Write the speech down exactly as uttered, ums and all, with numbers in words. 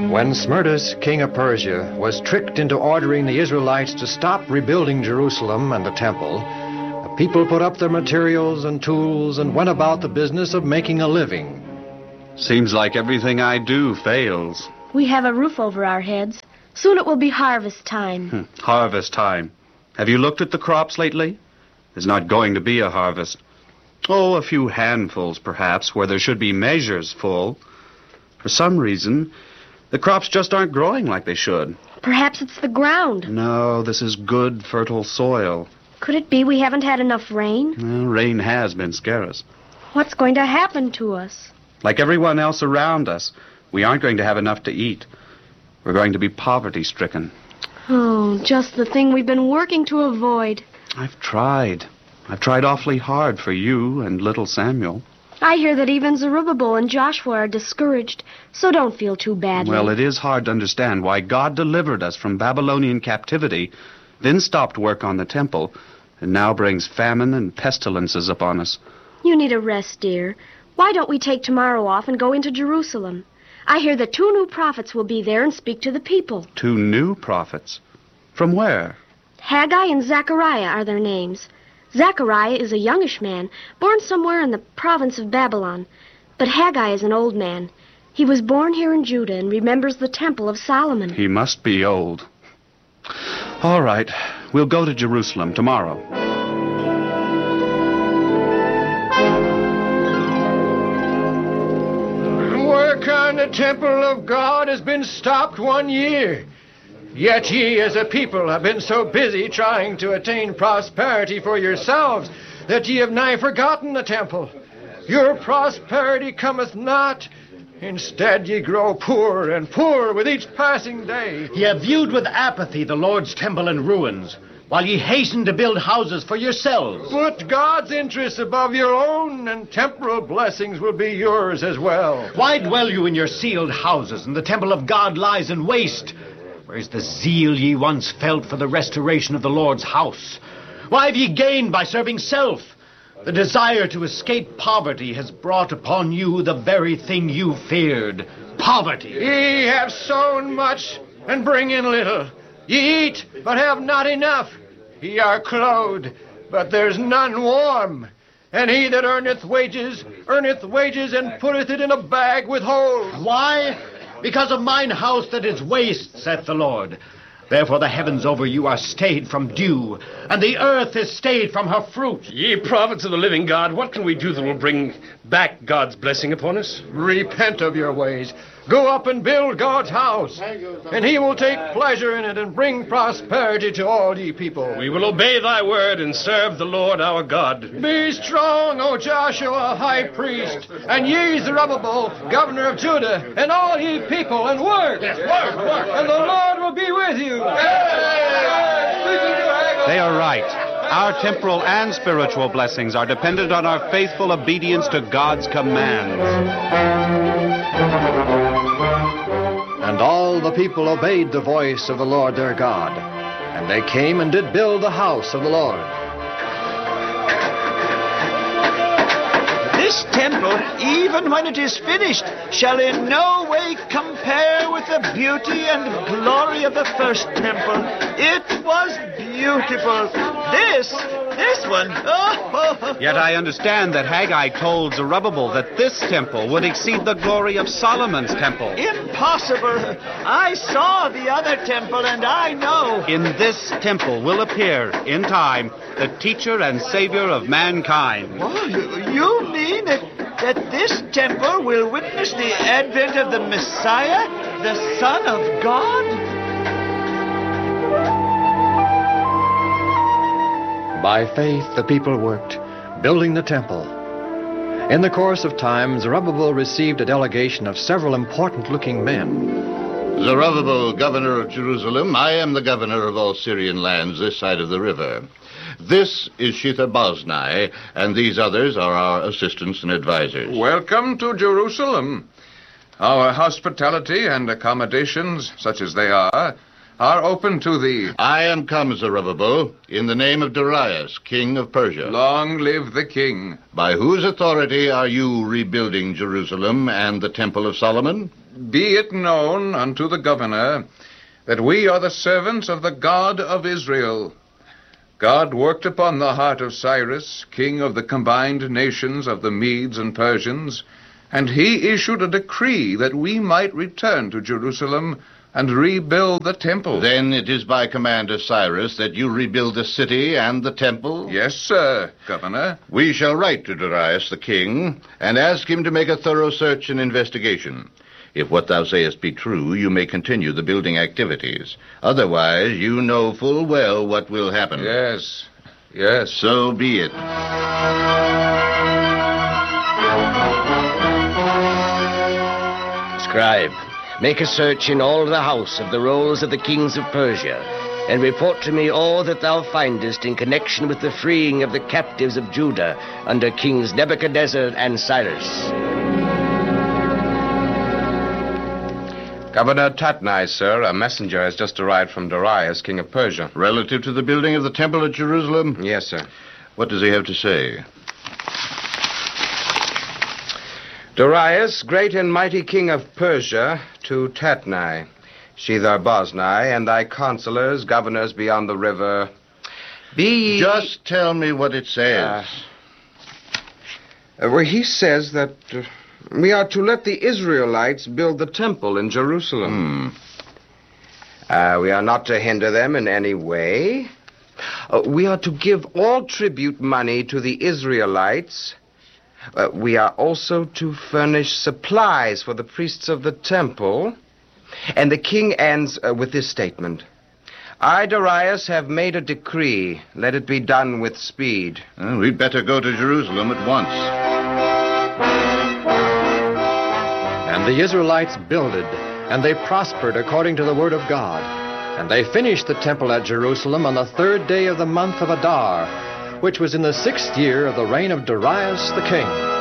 When Smerdis, king of Persia, was tricked into ordering the Israelites to stop rebuilding Jerusalem and the temple, the people put up their materials and tools and went about the business of making a living. Seems like everything I do fails. We have a roof over our heads. Soon it will be harvest time. Hmm. Harvest time. Have you looked at the crops lately? There's not going to be a harvest. Oh, a few handfuls, perhaps, where there should be measures full. For some reason, the crops just aren't growing like they should. Perhaps it's the ground. No, this is good, fertile soil. Could it be we haven't had enough rain? Well, rain has been scarce. What's going to happen to us? Like everyone else around us, we aren't going to have enough to eat. We're going to be poverty-stricken. Oh, just the thing we've been working to avoid. I've tried. I've tried awfully hard for you and little Samuel. I hear that even Zerubbabel and Joshua are discouraged, so don't feel too badly. Well, it is hard to understand why God delivered us from Babylonian captivity, then stopped work on the temple, and now brings famine and pestilences upon us. You need a rest, dear. Why don't we take tomorrow off and go into Jerusalem? I hear that two new prophets will be there and speak to the people. Two new prophets? From where? Haggai and Zechariah are their names. Zechariah is a youngish man, born somewhere in the province of Babylon. But Haggai is an old man. He was born here in Judah and remembers the Temple of Solomon. He must be old. All right, we'll go to Jerusalem tomorrow. Work on the temple of God has been stopped one year. Yet ye as a people have been so busy trying to attain prosperity for yourselves that ye have nigh forgotten the temple. Your prosperity cometh not. Instead ye grow poor and poor with each passing day. Ye have viewed with apathy the Lord's temple in ruins, while ye hasten to build houses for yourselves. Put God's interests above your own, and temporal blessings will be yours as well. Why dwell you in your sealed houses, and the temple of God lies in waste? Where's the zeal ye once felt for the restoration of the Lord's house? Why have ye gained by serving self? The desire to escape poverty has brought upon you the very thing you feared, poverty. Ye have sown much and bring in little. Ye eat, but have not enough. Ye are clothed, but there's none warm. And he that earneth wages, earneth wages, and putteth it in a bag with holes. Why? Because of mine house that is waste, saith the Lord. Therefore the heavens over you are stayed from dew, and the earth is stayed from her fruit. Ye prophets of the living God, what can we do that will bring back God's blessing upon us? Repent of your ways. Go up and build God's house, and he will take pleasure in it and bring prosperity to all ye people. We will obey thy word and serve the Lord our God. Be strong, O Joshua, high priest, and ye, Zerubbabel, governor of Judah, and all ye people, and work. Yes, work, work. And the Lord will be with you. They are right. Our temporal and spiritual blessings are dependent on our faithful obedience to God's commands. And all the people obeyed the voice of the Lord their God. And they came and did build the house of the Lord. This temple, even when it is finished, shall in no way compare with the beauty and glory of the first temple. It was beautiful. This, this one, oh. Yet I understand that Haggai told Zerubbabel that this temple would exceed the glory of Solomon's temple. Impossible. I saw the other temple, and I know. In this temple will appear, in time, the teacher and savior of mankind. Oh, you, you mean that, that this temple will witness the advent of the Messiah, the Son of God? By faith the people worked, building the temple. In the course of time, Zerubbabel received a delegation of several important-looking men. Zerubbabel, governor of Jerusalem, I am the governor of all Syrian lands this side of the river. This is Shethar-boznai, and these others are our assistants and advisors. Welcome to Jerusalem. Our hospitality and accommodations, such as they are, are open to thee. I am come, Zerubbabel, in the name of Darius, king of Persia. Long live the king. By whose authority are you rebuilding Jerusalem and the Temple of Solomon? be it known unto the governor that we are the servants of the God of Israel. God worked upon the heart of Cyrus, king of the combined nations of the Medes and Persians, and he issued a decree that we might return to Jerusalem and rebuild the temple. Then it is by command of Cyrus that you rebuild the city and the temple? Yes, sir, Governor. We shall write to Darius the king and ask him to make a thorough search and investigation. If what thou sayest be true, you may continue the building activities. Otherwise, you know full well what will happen. Yes, yes. So be it. Scribe, make a search in all the house of the rolls of the kings of Persia, and report to me all that thou findest in connection with the freeing of the captives of Judah under kings Nebuchadnezzar and Cyrus. Governor Tatnai, sir, a messenger has just arrived from Darius, king of Persia. Relative to the building of the temple at Jerusalem? Yes, sir. What does he have to say? Darius, great and mighty king of Persia, to Tatnai, Shethar-boznai, and thy counselors, governors beyond the river, be ye... Just tell me what it says. Uh, well, he says that uh, we are to let the Israelites build the temple in Jerusalem. Hmm. Uh, we are not to hinder them in any way. Uh, we are to give all tribute money to the Israelites. Uh, we are also to furnish supplies for the priests of the temple. And the king ends uh, with this statement. I, Darius, have made a decree. Let it be done with speed. Well, we'd better go to Jerusalem at once. And the Israelites builded, and they prospered according to the word of God. And they finished the temple at Jerusalem on the third day of the month of Adar, which was in the sixth year of the reign of Darius the king.